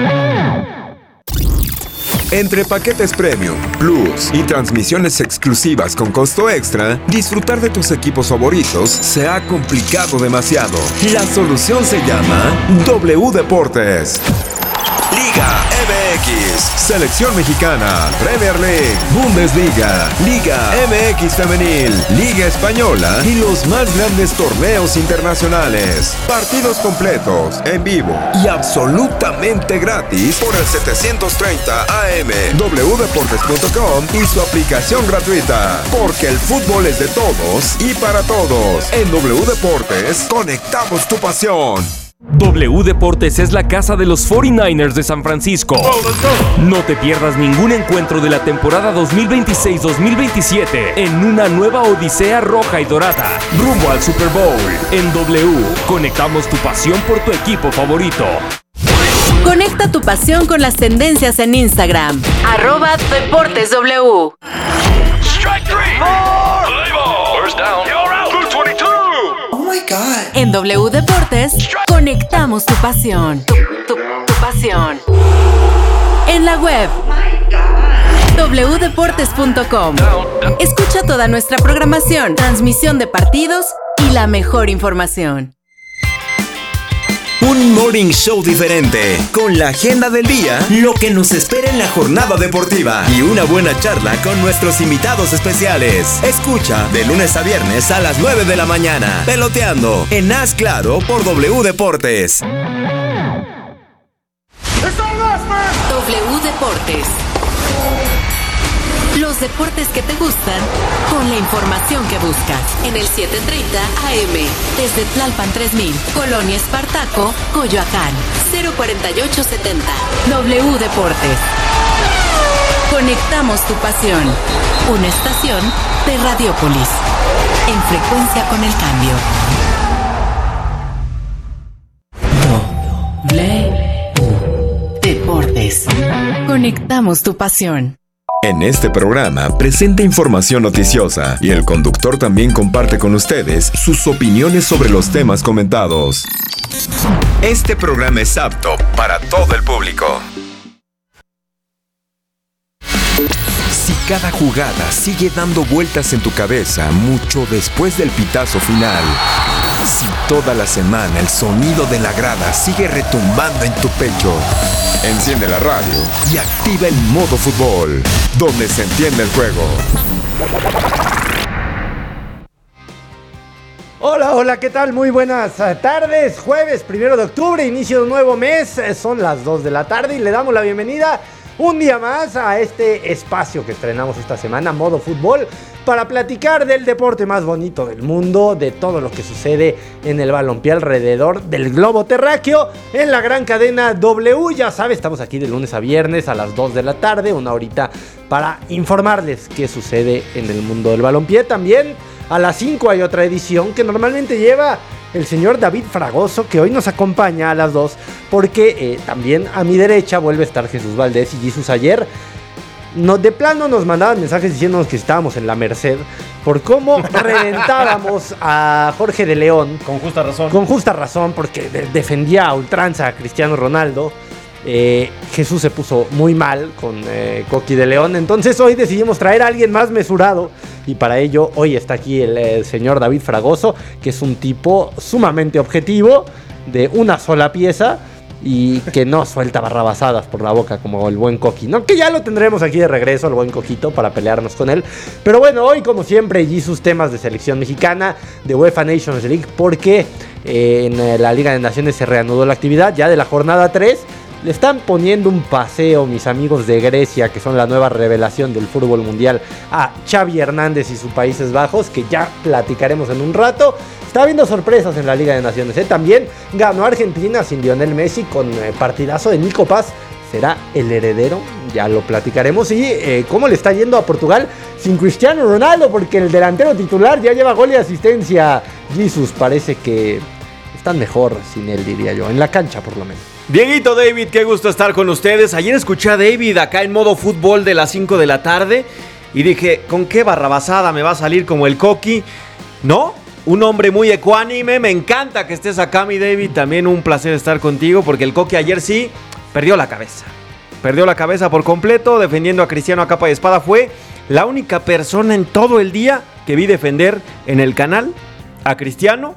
Entre paquetes premium, plus y transmisiones exclusivas con costo extra, disfrutar de tus equipos favoritos se ha complicado demasiado. La solución se llama W Deportes. Liga M X, Selección Mexicana, Premier League, Bundesliga, Liga M X Femenil, Liga Española y los más grandes torneos internacionales. Partidos completos, en vivo y absolutamente gratis por el setecientos treinta A M, w deportes punto com y su aplicación gratuita. Porque el fútbol es de todos y para todos. En W Deportes, conectamos tu pasión. W Deportes es la casa de los cuarenta y nueve ers de San Francisco. No te pierdas ningún encuentro de la temporada dos mil veintiséis dos mil veintisiete en una nueva odisea roja y dorada, rumbo al Super Bowl. En W, conectamos tu pasión por tu equipo favorito. Conecta tu pasión con las tendencias en Instagram. Arroba Deportes W. Strike three. Play ball. First down. You're out. Blue twenty-two. Oh my God. En W Deportes, conectamos tu pasión. Tu, tu, tu pasión. En la web. doble u deportes punto com. Escucha toda nuestra programación, transmisión de partidos y la mejor información. Un morning show diferente, con la agenda del día, lo que nos espera en la jornada deportiva y una buena charla con nuestros invitados especiales. Escucha de lunes a viernes a las nueve de la mañana, Peloteando, en Haz Claro por W Deportes. W Deportes. Los deportes que te gustan, con la información que buscas. En el setecientos treinta A M, desde Tlalpan tres mil, Colonia Espartaco, Coyoacán, cero cuarenta y ocho setenta. W Deportes. Conectamos tu pasión. Una estación de Radiópolis. En frecuencia con el cambio. W Deportes. Conectamos tu pasión. En este programa presenta información noticiosa y el conductor también comparte con ustedes sus opiniones sobre los temas comentados. Este programa es apto para todo el público. Si cada jugada sigue dando vueltas en tu cabeza mucho después del pitazo final, si toda la semana el sonido de la grada sigue retumbando en tu pecho, enciende la radio y activa el modo fútbol, donde se entiende el juego. Hola, hola, ¿qué tal? Muy buenas tardes. Jueves primero de octubre, inicio de un nuevo mes. Son las dos de la tarde y le damos la bienvenida un día más a este espacio que estrenamos esta semana, Modo Fútbol, para platicar del deporte más bonito del mundo, de todo lo que sucede en el balompié alrededor del globo terráqueo, en la gran cadena W. Ya sabes, estamos aquí de lunes a viernes a las dos de la tarde, una horita para informarles qué sucede en el mundo del balompié. También a las cinco hay otra edición que normalmente lleva el señor David Fragoso, que hoy nos acompaña a las dos, porque eh, también a mi derecha vuelve a estar Jesús Valdés y Jesús. Ayer no, de plano nos mandaban mensajes diciéndonos que estábamos en la Merced por cómo reventábamos a Jorge de León. Con justa razón. Con justa razón, porque de- defendía a ultranza a Cristiano Ronaldo. Eh, Jesús se puso muy mal con eh, Coqui de León. Entonces hoy decidimos traer a alguien más mesurado, y para ello hoy está aquí el, el señor David Fragoso, que es un tipo sumamente objetivo, de una sola pieza y que no suelta barrabasadas por la boca como el buen Coqui, ¿no? Que ya lo tendremos aquí de regreso, el buen Coquito, para pelearnos con él. Pero bueno, hoy como siempre y sus temas de selección mexicana, de UEFA Nations League, porque eh, en la Liga de Naciones se reanudó la actividad ya de la jornada tres. Le están poniendo un paseo mis amigos de Grecia, que son la nueva revelación del fútbol mundial, a Xavi Hernández y sus Países Bajos, que ya platicaremos en un rato. Está habiendo sorpresas en la Liga de Naciones, ¿eh? También ganó Argentina sin Lionel Messi con eh, partidazo de Nico Paz. ¿Será el heredero? Ya lo platicaremos. Y eh, cómo le está yendo a Portugal sin Cristiano Ronaldo, porque el delantero titular ya lleva gol y asistencia. Jesús, parece que están mejor sin él, diría yo, en la cancha por lo menos. Dieguito, David, qué gusto estar con ustedes. Ayer escuché a David acá en Modo Fútbol de las cinco de la tarde y dije, ¿con qué barrabasada me va a salir como el Coqui? No, un hombre muy ecuánime. Me encanta que estés acá, mi David. También un placer estar contigo, porque el Coqui ayer sí perdió la cabeza. Perdió la cabeza por completo defendiendo a Cristiano a capa y espada. Fue la única persona en todo el día que vi defender en el canal a Cristiano.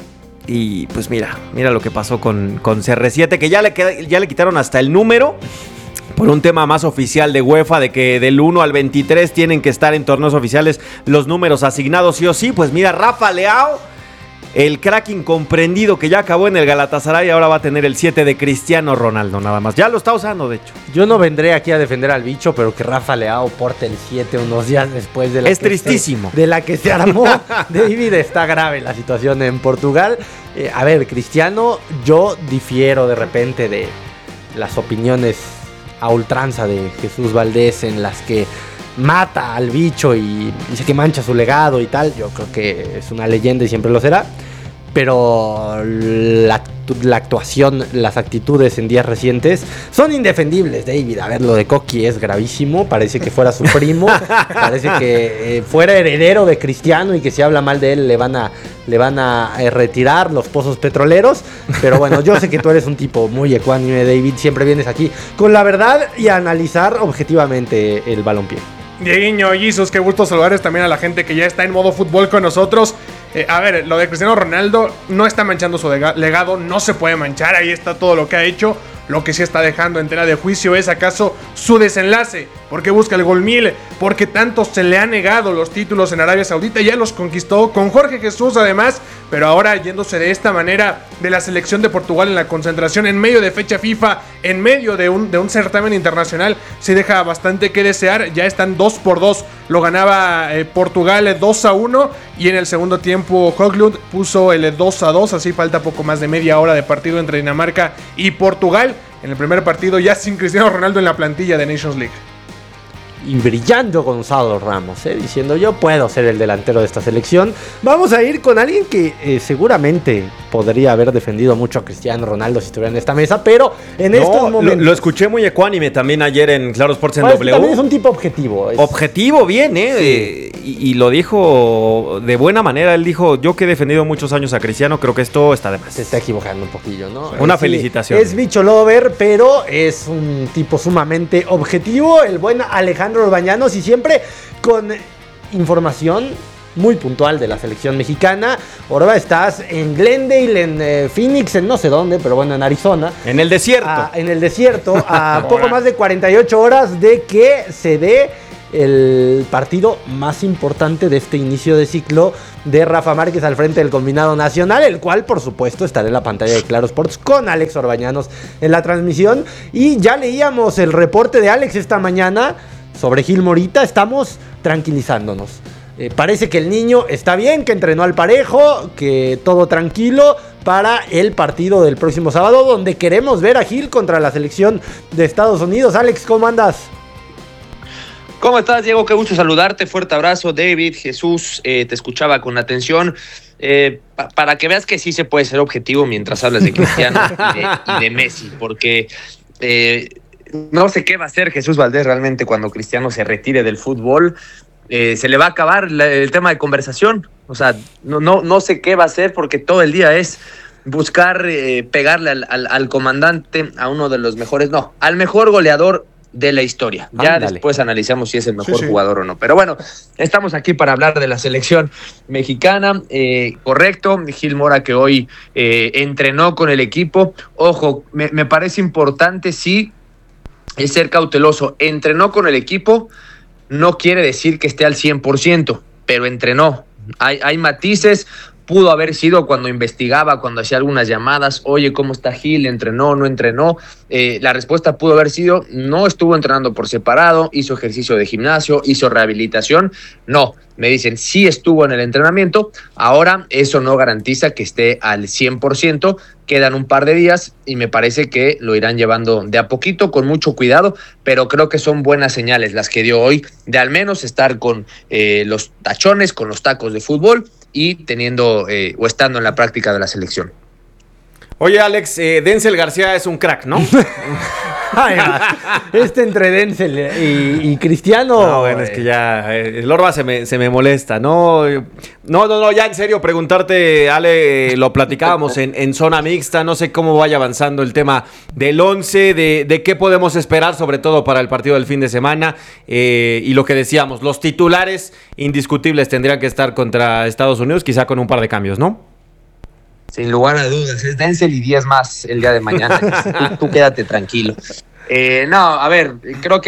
Y pues mira, mira lo que pasó con, con C R siete, que ya le, ya le quitaron hasta el número por un tema más oficial de UEFA, de que del uno al veintitrés tienen que estar en torneos oficiales los números asignados sí o sí. Pues mira, Rafa Leao el crack incomprendido que ya acabó en el Galatasaray, ahora va a tener el siete de Cristiano Ronaldo nada más. Ya lo está usando, de hecho. Yo no vendré aquí a defender al bicho, pero que Rafa Leao porte el siete unos días después de la es que tristísimo. Se, de la que se armó. David, está grave la situación en Portugal. Eh, a ver, Cristiano, yo difiero de repente de las opiniones a ultranza de Jesús Valdés en las que mata al bicho y dice que mancha su legado y tal. Yo creo que es una leyenda y siempre lo será. Pero la, la actuación, las actitudes en días recientes son indefendibles, David. A ver, lo de Coqui es gravísimo. Parece que fuera su primo. Parece que eh, fuera heredero de Cristiano y que si habla mal de él le van a, le van a eh, retirar los pozos petroleros. Pero bueno, yo sé que tú eres un tipo muy ecuánime, David. Siempre vienes aquí con la verdad y a analizar objetivamente el balompié. Dieguiño, Jesus, qué gusto saludarles también a la gente que ya está en modo fútbol con nosotros. Eh, a ver, lo de Cristiano Ronaldo no está manchando su legado, no se puede manchar, ahí está todo lo que ha hecho. Lo que sí está dejando en tela de juicio es acaso su desenlace. ¿Por qué busca el gol mil? Porque tanto se le ha negado los títulos en Arabia Saudita, ya los conquistó con Jorge Jesús además, pero ahora yéndose de esta manera de la selección de Portugal en la concentración en medio de fecha FIFA, en medio de un, de un certamen internacional, se deja bastante que desear. Ya están dos por dos, lo ganaba eh, Portugal dos a uno y en el segundo tiempo Höglund puso el dos a dos, así falta poco más de media hora de partido entre Dinamarca y Portugal. En el primer partido ya sin Cristiano Ronaldo en la plantilla de Nations League. Y brillando Gonzalo Ramos, ¿eh? diciendo yo puedo ser el delantero de esta selección. Vamos a ir con alguien que eh, seguramente podría haber defendido mucho a Cristiano Ronaldo si estuviera en esta mesa, pero en no, estos momentos... Lo, lo escuché muy ecuánime también ayer en Claro Sports en pues, W. También es un tipo objetivo. Es... Objetivo, bien, ¿eh? Sí. eh y, y lo dijo de buena manera. Él dijo, yo que he defendido muchos años a Cristiano, creo que esto está de más. Se está equivocando un poquillo, ¿no? Una sí, felicitación. Es bicho lover, pero es un tipo sumamente objetivo. El buen Alejandro Orbañanos y siempre con información muy puntual de la selección mexicana. Orba, estás en Glendale, en eh, Phoenix, en no sé dónde, pero bueno, en Arizona. En el desierto. A, en el desierto, a poco más de cuarenta y ocho horas de que se dé el partido más importante de este inicio de ciclo de Rafa Márquez al frente del combinado nacional, el cual por supuesto estará en la pantalla de Claro Sports con Alex Orbañanos en la transmisión. Y ya leíamos el reporte de Alex esta mañana sobre Gil Morita. Estamos tranquilizándonos. Eh, parece que el niño está bien, que entrenó al parejo, que todo tranquilo para el partido del próximo sábado, donde queremos ver a Gil contra la selección de Estados Unidos. Alex, ¿cómo andas? ¿Cómo estás, Diego? Qué gusto saludarte. Fuerte abrazo, David, Jesús. Eh, te escuchaba con atención. Eh, pa- para que veas que sí se puede ser objetivo mientras hablas de Cristiano y, de, y de Messi, porque eh, no sé qué va a hacer Jesús Valdés realmente cuando Cristiano se retire del fútbol. Eh, se le va a acabar la, el tema de conversación. O sea, no, no, no sé qué va a hacer porque todo el día es buscar eh, pegarle al, al, al comandante, a uno de los mejores, no, al mejor goleador de la historia. Ya Ándale. después analizamos si es el mejor Sí, sí. jugador o no. Pero bueno, estamos aquí para hablar de la selección mexicana. Eh, correcto, Gil Mora que hoy eh, entrenó con el equipo. Ojo, me, me parece importante, sí, es ser cauteloso. Entrenó con el equipo, no quiere decir que esté al cien por ciento, pero entrenó. Hay, hay matices. Pudo haber sido cuando investigaba, cuando hacía algunas llamadas, oye, ¿cómo está Gil? ¿Entrenó? ¿No entrenó? Eh, la respuesta pudo haber sido, no estuvo entrenando por separado, hizo ejercicio de gimnasio, hizo rehabilitación. No, me dicen, sí estuvo en el entrenamiento. Ahora, eso no garantiza que esté al cien por ciento. Quedan un par de días y me parece que lo irán llevando de a poquito, con mucho cuidado, pero creo que son buenas señales las que dio hoy, de al menos estar con eh, los tachones, con los tacos de fútbol, y teniendo eh, o estando en la práctica de la selección. Oye, Alex, eh, Denzel García es un crack, ¿no? Ay, este entre Denzel y, y Cristiano. No, bueno, es que ya eh, el Orba se me, se me molesta, ¿no? No, no, no, ya en serio, preguntarte, Ale, eh, lo platicábamos en, en zona mixta, no sé cómo vaya avanzando el tema del once, de, de qué podemos esperar, sobre todo para el partido del fin de semana, eh, y lo que decíamos, los titulares indiscutibles tendrían que estar contra Estados Unidos, quizá con un par de cambios, ¿no? Sin lugar a dudas, es Denzel y diez más el día de mañana. tú, tú quédate tranquilo. Eh, no, a ver, creo que,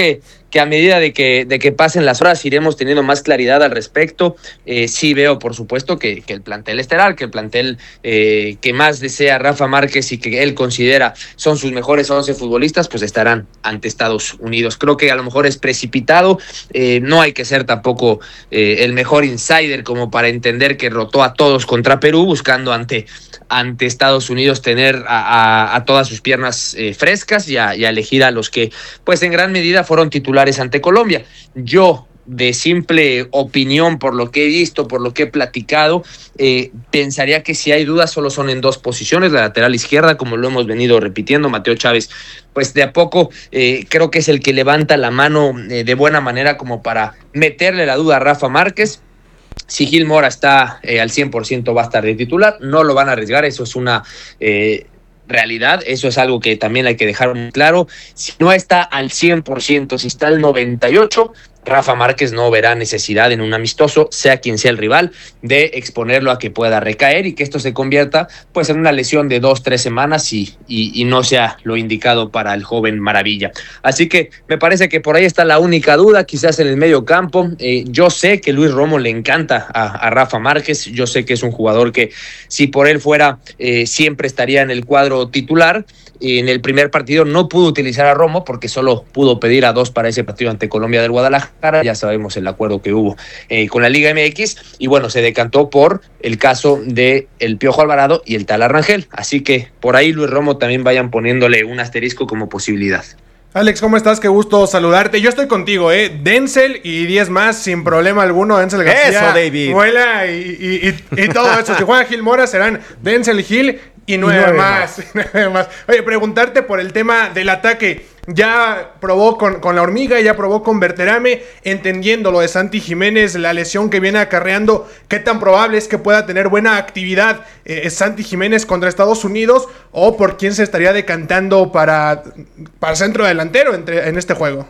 que a medida de que, de que pasen las horas iremos teniendo más claridad al respecto. Eh, sí veo, por supuesto, que, que el plantel estelar, que el plantel eh, que más desea Rafa Márquez y que él considera son sus mejores once futbolistas, pues estarán ante Estados Unidos. Creo que a lo mejor es precipitado, eh, no hay que ser tampoco eh, el mejor insider como para entender que rotó a todos contra Perú, buscando ante, ante Estados Unidos tener a, a, a todas sus piernas eh, frescas y a, y a elegir a los que pues en gran medida fueron titulares ante Colombia. Yo, de simple opinión, por lo que he visto, por lo que he platicado, eh, pensaría que si hay dudas solo son en dos posiciones, la lateral izquierda, como lo hemos venido repitiendo. Mateo Chávez, pues de a poco eh, creo que es el que levanta la mano eh, de buena manera como para meterle la duda a Rafa Márquez. Si Gil Mora está eh, al cien por ciento va a estar de titular, no lo van a arriesgar, eso es una eh, realidad, eso es algo que también hay que dejar muy claro. Si no está al cien por ciento, si está al noventa y ocho por ciento, Rafa Márquez no verá necesidad en un amistoso, sea quien sea el rival, de exponerlo a que pueda recaer y que esto se convierta pues en una lesión de dos, tres semanas y, y, y no sea lo indicado para el joven Maravilla. Así que me parece que por ahí está la única duda, quizás en el medio campo. Eh, yo sé que Luis Romo le encanta a, a Rafa Márquez, yo sé que es un jugador que si por él fuera eh, siempre estaría en el cuadro titular. En el primer partido no pudo utilizar a Romo porque solo pudo pedir a dos para ese partido ante Colombia del Guadalajara. Ya sabemos el acuerdo que hubo eh, con la Liga M X y bueno, se decantó por el caso de el Piojo Alvarado y el Tala Rangel. Así que por ahí Luis Romo también vayan poniéndole un asterisco como posibilidad. Alex, ¿cómo estás? Qué gusto saludarte. Yo estoy contigo, ¿eh? Denzel y diez más sin problema alguno. Denzel García, eso, David. Vuela y, y, y, y todo eso. Si juega Gil Mora serán Denzel, Gil y nueve, nueve más. más. nueve más. Oye, preguntarte por el tema del ataque. Ya probó con, con la hormiga, ya probó con Berterame, entendiendo lo de Santi Jiménez, la lesión que viene acarreando, ¿qué tan probable es que pueda tener buena actividad eh, Santi Jiménez contra Estados Unidos? ¿O por quién se estaría decantando para, para centro delantero entre, en este juego?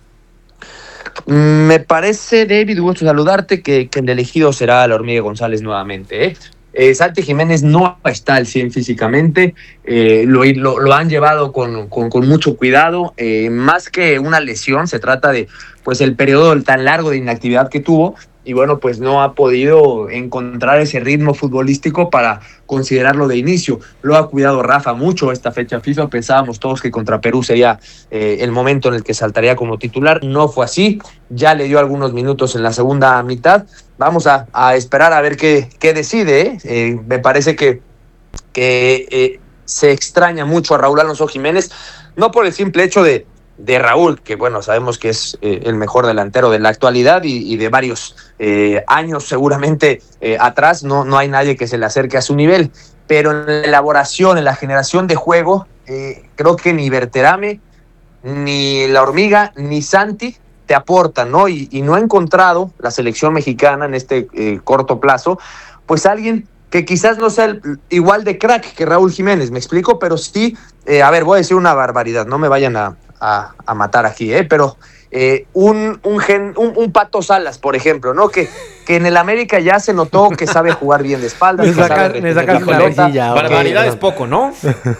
Me parece, David, gusto saludarte, que, que el elegido será la hormiga González nuevamente, ¿eh? Eh, Santi Jiménez no está al cien físicamente, eh, lo, lo, lo han llevado con, con, con mucho cuidado, eh, más que una lesión, se trata de pues el periodo tan largo de inactividad que tuvo, y bueno, pues no ha podido encontrar ese ritmo futbolístico para considerarlo de inicio. Lo ha cuidado Rafa mucho esta fecha FIFA, pensábamos todos que contra Perú sería eh, el momento en el que saltaría como titular, no fue así, ya le dio algunos minutos en la segunda mitad. Vamos a, a esperar a ver qué, qué decide, ¿eh? Eh, me parece que, que eh, se extraña mucho a Raúl Alonso Jiménez, no por el simple hecho de, de Raúl, que bueno, sabemos que es eh, el mejor delantero de la actualidad y, y de varios eh, años seguramente eh, atrás, no, no hay nadie que se le acerque a su nivel, pero en la elaboración, en la generación de juego, eh, creo que ni Berterame, ni la hormiga, ni Santi te aportan, ¿no? Y, y no ha encontrado la selección mexicana en este eh, corto plazo, pues alguien que quizás no sea el, igual de crack que Raúl Jiménez, ¿me explico? Pero sí, eh, a ver, voy a decir una barbaridad, no me vayan a, a, a matar aquí, ¿eh? Pero eh, un, un, gen, un, un Pato Salas, por ejemplo, ¿no? Que, que en el América ya se notó que sabe jugar bien de espaldas, me que saca, sabe me saca la pelota. Barbaridad es poco, ¿no?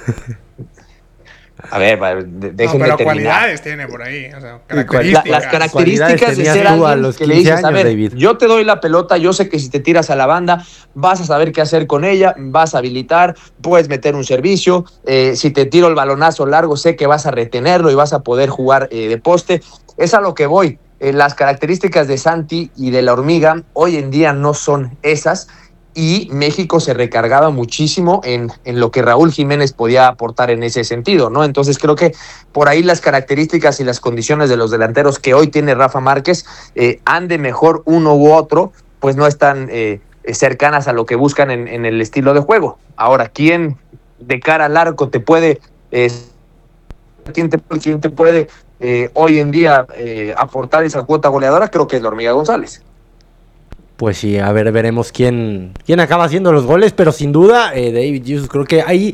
A ver, déjenme no, pero terminar. Cualidades tiene por ahí, o sea, características. La, las características de ser alguien que le dices, años, a ver, David. Yo te doy la pelota, yo sé que si te tiras a la banda vas a saber qué hacer con ella, vas a habilitar, puedes meter un servicio, eh, si te tiro el balonazo largo sé que vas a retenerlo y vas a poder jugar eh, de poste. Es a lo que voy. Eh, las características de Santi y de la hormiga hoy en día no son esas. Y México se recargaba muchísimo en, en lo que Raúl Jiménez podía aportar en ese sentido, ¿no? Entonces creo que por ahí las características y las condiciones de los delanteros que hoy tiene Rafa Márquez, eh, ande mejor uno u otro, pues no están eh, cercanas a lo que buscan en, en el estilo de juego. Ahora, ¿quién de cara al arco te puede, eh, quién te, quién te puede eh, hoy en día eh, aportar esa cuota goleadora? Creo que es la hormiga González. Pues sí, a ver, veremos quién, quién acaba haciendo los goles, pero sin duda, eh, David Jesus, creo que ahí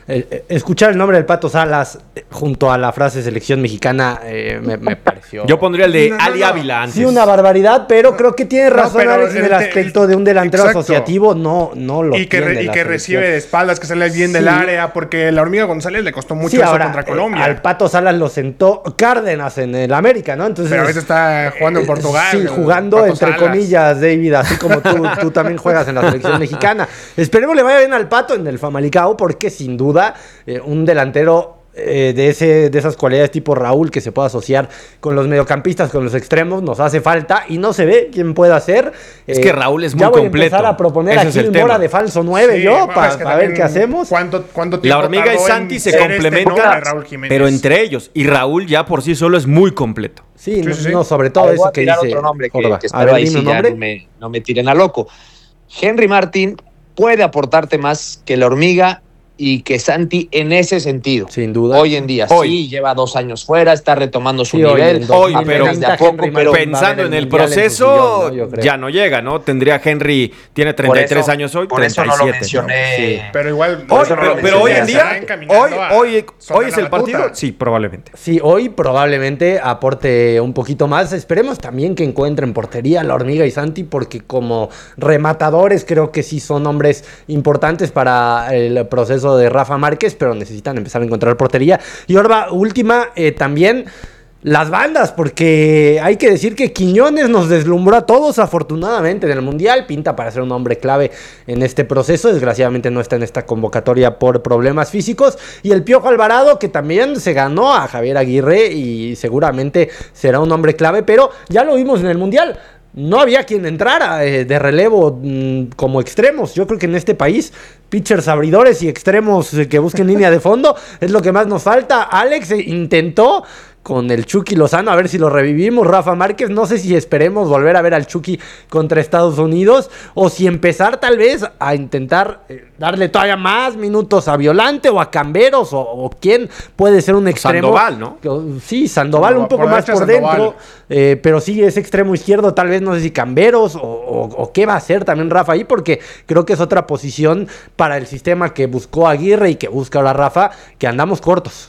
Eh, escuchar el nombre del Pato Salas eh, junto a la frase selección mexicana eh, me, me pareció. Yo pondría el de No, no, Ali no. Ávila antes. Sí, una barbaridad, pero creo que tiene No, razón pero Alex en el el te- aspecto de un delantero exacto. asociativo, no, no lo Y que, tiene re- y la que selección. recibe de espaldas, que sale bien Sí. del área, porque la Hormiga González le costó mucho Sí, eso ahora, contra eh, Colombia. al Pato Salas lo sentó Cárdenas en el América, ¿no? Entonces, Pero ahorita está jugando en Portugal. Sí, el jugando Pato entre Salas. comillas, David, así como tú, tú también juegas en la selección mexicana. Esperemos le vaya bien al Pato en el Famalicao, porque sin duda eh, un delantero eh, de, ese, de esas cualidades tipo Raúl que se pueda asociar con los mediocampistas, con los extremos, nos hace falta y no se ve quién pueda hacer. Es Eh, que Raúl es muy ya voy completo. a empezar a proponer Ese a es el Gil Mora tema. de falso nueve Sí, yo, bueno, para es que ver también qué hacemos. ¿Cuánto, cuánto La tiempo Hormiga y tardó en Santi se ser este complementan, nombre, Raúl Jiménez? pero entre ellos. Y Raúl ya por sí solo es muy completo. Sí, no, Sí, sí, sí. no, sobre todo Ahí voy eso a que tirar dice otro nombre que, Jorba. que A espero ver, ahí dime sí un ya nombre. no me, no me tiren a loco. Henry Martin puede aportarte más que la Hormiga y que Santi en ese sentido. Sin duda. Hoy en día, Hoy. sí, lleva dos años fuera, está retomando su Sí, hoy nivel. en Hoy, dos mil pero apenas de a poco, Henry pero Martin va a Pensando ver en el Mundial en su proceso, sillón, ¿no? Yo creo. ya no llega, ¿no? Tendría Henry, tiene por treinta y tres eso- años hoy, por eso treinta y no lo siete. mencioné. Sí. Pero igual. Hoy, Por eso no pero, lo pero hoy en mencioné. día, Se va encaminando hoy, a hoy, soltar hoy es la el partido. batuta. Sí, probablemente. Sí, hoy probablemente aporte un poquito más. Esperemos también que encuentren portería la Hormiga y Santi, porque como rematadores creo que sí son hombres importantes para el proceso de Rafa Márquez, pero necesitan empezar a encontrar portería. Y ahora, última, eh, también las bandas, porque hay que decir que Quiñones nos deslumbró a todos afortunadamente en el Mundial, pinta para ser un hombre clave en este proceso, desgraciadamente no está en esta convocatoria por problemas físicos, y el Piojo Alvarado, que también se ganó a Javier Aguirre y seguramente será un hombre clave, pero ya lo vimos en el Mundial. No había quien entrara eh, de relevo mmm, como extremos. Yo creo que en este país, pitchers abridores y extremos eh, que busquen línea de fondo es lo que más nos falta. Alex eh, intentó con el Chucky Lozano, a ver si lo revivimos. Rafa Márquez, no sé si esperemos volver a ver al Chucky contra Estados Unidos o si empezar tal vez a intentar eh, darle todavía más minutos a Violante o a Camberos o, o quién puede ser un extremo. Sandoval, ¿no? Sí, Sandoval, Sandoval, un poco por más derecha por Sandoval. dentro, eh, pero sí es extremo izquierdo, tal vez no sé si Camberos o, o, o qué va a hacer también Rafa ahí, porque creo que es otra posición para el sistema que buscó Aguirre y que busca ahora Rafa, que andamos cortos.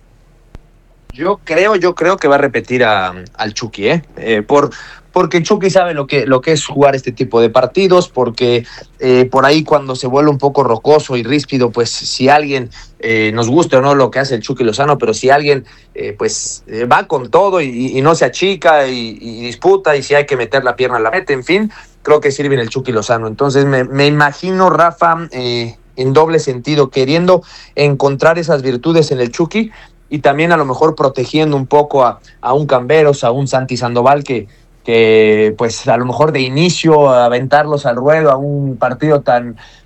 Yo creo, yo creo que va a repetir a, al Chucky, ¿eh? Eh, por, porque Chucky sabe lo que, lo que es jugar este tipo de partidos, porque eh, por ahí cuando se vuelve un poco rocoso y ríspido, pues si alguien, eh, nos gusta o no lo que hace el Chucky Lozano, pero si alguien eh, pues eh, va con todo y, y no se achica y, y disputa, y si hay que meter la pierna la mete, en fin, creo que sirve en el Chucky Lozano. Entonces me, me imagino Rafa eh, en doble sentido, queriendo encontrar esas virtudes en el Chucky, y también a lo mejor protegiendo un poco a, a un Camberos, a un Santi Sandoval, que, que pues a lo mejor de inicio aventarlos al ruedo a un partido tan,